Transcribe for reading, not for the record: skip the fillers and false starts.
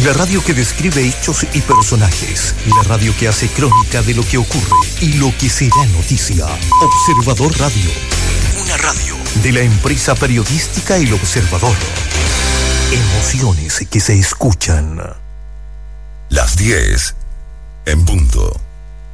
La radio que describe hechos y personajes. La radio que hace crónica de lo que ocurre y lo que será noticia. Observador Radio. Una radio de la empresa periodística El Observador. Emociones que se escuchan. Las 10 en punto.